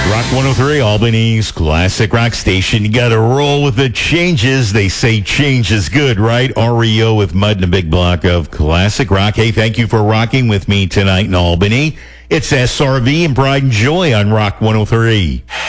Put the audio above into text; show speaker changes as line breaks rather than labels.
Rock 103, Albany's classic rock station. You got to roll with the changes. They say change is good, right? REO with Mud and a big block of classic rock. Hey, thank you for rocking with me tonight in Albany. It's SRV and Pride and Joy on Rock 103.